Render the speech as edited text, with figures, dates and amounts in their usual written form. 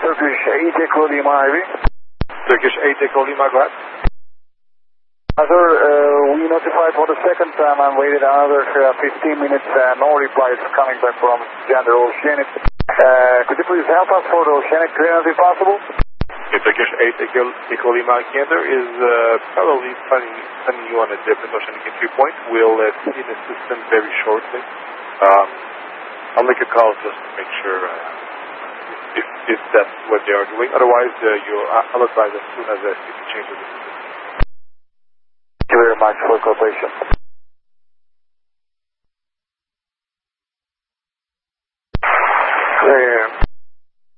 Turkish 8 Echo Lima Heavy. Turkish 8 Echo Lima, go ahead. Sir, we notified for the second time and waited another 15 minutes. No replies coming back from Gander Oceanic. Could you please help us for the Oceanic clearance if possible? Okay, Turkish 8 Echo Lima Gander is probably sending you on a different Oceanic entry point. We'll see the system very shortly. I'll make a call just to make sure if that's what they are doing. Otherwise, I'll advise as soon as I see the changes. Thank you very much for cooperation.